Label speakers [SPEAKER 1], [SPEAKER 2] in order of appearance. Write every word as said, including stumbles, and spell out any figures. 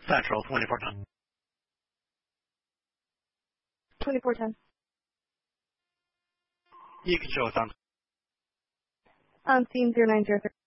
[SPEAKER 1] Central, twenty-four ten.
[SPEAKER 2] twenty-four ten.
[SPEAKER 1] You can show us on.
[SPEAKER 2] Um, scene zero nine zero three.